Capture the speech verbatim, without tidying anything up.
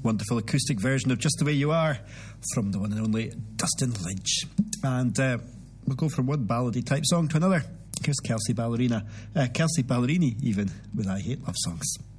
wonderful acoustic version of Just the Way You Are from the one and only Dustin Lynch. And uh, we'll go from one ballady type song to another. Here's Kelsey Ballerina, uh, Kelsey Ballerini even, with I Hate Love Songs.